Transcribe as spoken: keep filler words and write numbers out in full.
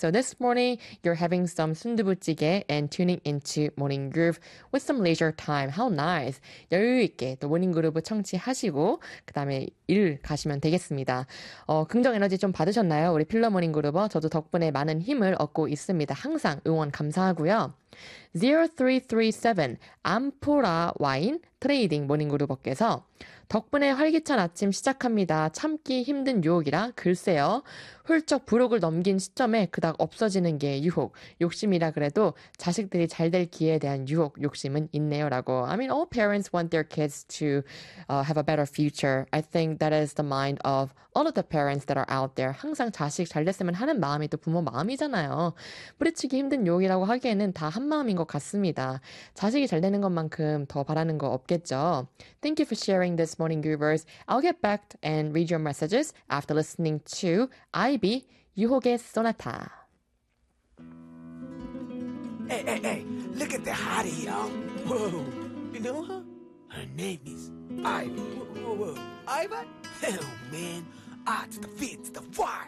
So this morning, you're having some 순두부찌개 and tuning into Morning Groove with some leisure time. How nice. 여유 있게 또 모닝 그루브 청취하시고 그 다음에 일 가시면 되겠습니다. 어, 긍정 에너지 좀 받으셨나요? 우리 필러 모닝 그루버. 저도 덕분에 많은 힘을 얻고 있습니다. 항상 응원 감사하고요. 공삼삼칠 암포라 와인 트레이딩 모닝그룹버께서 덕분에 활기찬 아침 시작합니다. 참기 힘든 유혹이라 글쎄요. 훌쩍 부록을 넘긴 시점에 그닥 없어지는 게 유혹. 욕심이라 그래도 자식들이 잘 될 기회에 대한 유혹, 욕심은 있네요. 라고. I mean, all parents want their kids to uh, have a better future. I think that is the mind of all of the parents that are out there. 항상 자식 잘 됐으면 하는 마음이 또 부모 마음이잖아요. 뿌리치기 힘든 유혹이라고 하기에는 다 한 마음인 것 같습니다. 자식이 잘 되는 것만큼 더 바라는 거 없겠죠. Thank you for sharing this morning, Groovers. I'll get back and read your messages after listening to 아이비 유혹의 소나타. Hey, hey, hey, look at the hottie, y'all. Whoa, you know her? Her name is Ivy. Whoa, whoa, whoa. Ivy? Oh, man. Ah, to the feet, to the fire.